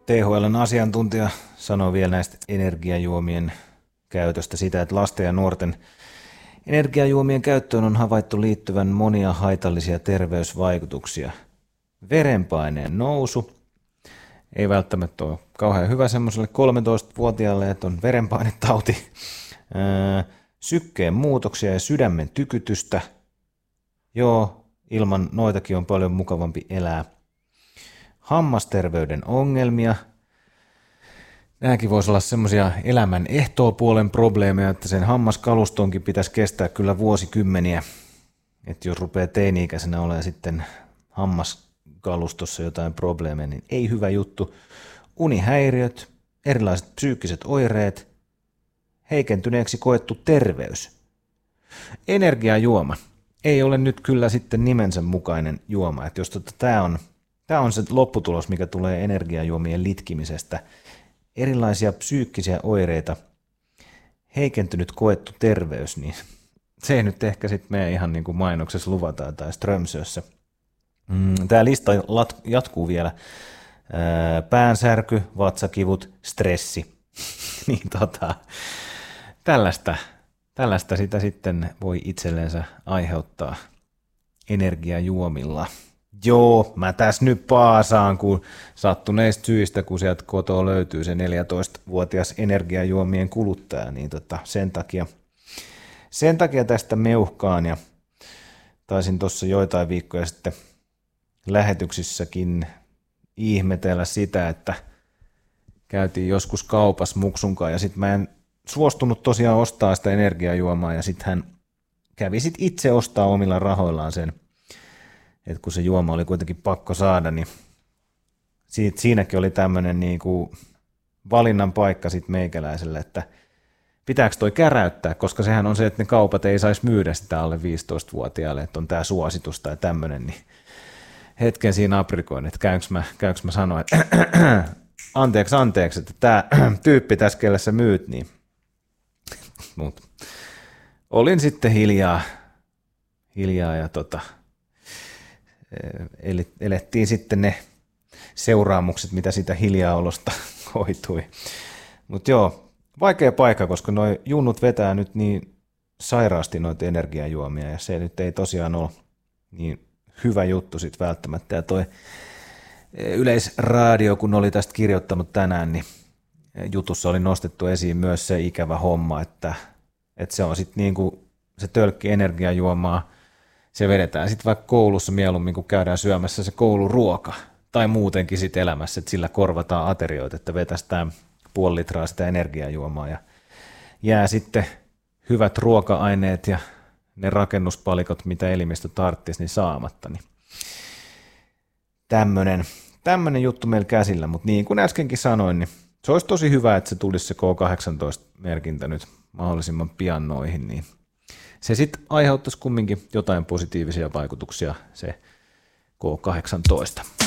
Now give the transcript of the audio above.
THL:n asiantuntija sanoo vielä näistä energiajuomien käytöstä sitä, että lasten ja nuorten energiajuomien käyttöön on havaittu liittyvän monia haitallisia terveysvaikutuksia. Verenpaineen nousu ei välttämättä ole kauhean hyvä semmoiselle 13-vuotiaalle, että on verenpainetauti, sykkeen muutoksia ja sydämen tykytystä. Joo, ilman noitakin on paljon mukavampi elää. Hammasterveyden ongelmia. Nämäkin voisi olla semmoisia elämän ehtoopuolen probleemeja, että sen hammaskalustonkin pitäisi kestää kyllä vuosikymmeniä. Että jos rupeaa teini-ikäisenä olemaan sitten hammaskalustossa jotain probleemeja, niin ei hyvä juttu. Unihäiriöt, erilaiset psyykkiset oireet, heikentyneeksi koettu terveys. Energiajuoma ei ole nyt kyllä sitten nimensä mukainen juoma. Että jos tämä on se lopputulos, mikä tulee energiajuomien litkimisestä. Erilaisia psyykkisiä oireita, heikentynyt koettu terveys, niin se ei nyt ehkä sitten mene ihan niin kuin mainoksessa luvataan tai Strömsössä. Tämä lista jatkuu vielä. Päänsärky, vatsakivut, stressi. Niin tällaista sitä sitten voi itsellensä aiheuttaa energiajuomilla. Joo, mä tässä nyt paasaan, kun sattuneista syistä, kun sieltä kotoa löytyy se 14-vuotias energiajuomien kuluttaja, niin sen takia tästä meuhkaan, ja taisin tuossa joitain viikkoja sitten lähetyksissäkin ihmetellä sitä, että käytiin joskus kaupassa muksunkaan, ja sitten mä en suostunut tosiaan ostaa sitä energiajuomaa, ja sitten hän kävi itse ostaa omilla rahoillaan sen, että kun se juoma oli kuitenkin pakko saada, niin siinäkin oli tämmöinen niinku valinnan paikka sitten meikäläiselle, että pitääkö toi käräyttää, koska sehän on se, että ne kaupat ei saisi myydä sitä alle 15-vuotiaille, että on tämä suositus tai tämmöinen, niin hetken siinä aprikoin, että käykö mä sanoa, että anteeksi, että tämä tyyppi tässä, kelle sä myyt, niin mut olin sitten hiljaa ja elettiin sitten ne seuraamukset, mitä sitä hiljaolosta koitui. Mutta joo, vaikea paikka, koska noi junnut vetää nyt niin sairaasti noita energiajuomia, ja se nyt ei tosiaan ole niin hyvä juttu sitten välttämättä. Ja toi Yleisradio, kun oli tästä kirjoittanut tänään, niin jutussa oli nostettu esiin myös se ikävä homma, että se on sitten niinku se tölkki energiajuomaa, se vedetään sitten vaikka koulussa mieluummin, kun käydään syömässä se kouluruoka, tai muutenkin sitten elämässä, että sillä korvataan aterioita, että vetästään 0,5 litraa sitä energiajuomaa, ja jää sitten hyvät ruoka-aineet ja ne rakennuspalikot, mitä elimistö tarvitsisi, niin saamatta. Niin tämmöinen juttu meillä käsillä, mutta niin kuin äskenkin sanoin, niin se olisi tosi hyvä, että se tulisi se K18-merkintä nyt mahdollisimman pian noihin, niin se sitten aiheuttaisi kumminkin jotain positiivisia vaikutuksia, se K18.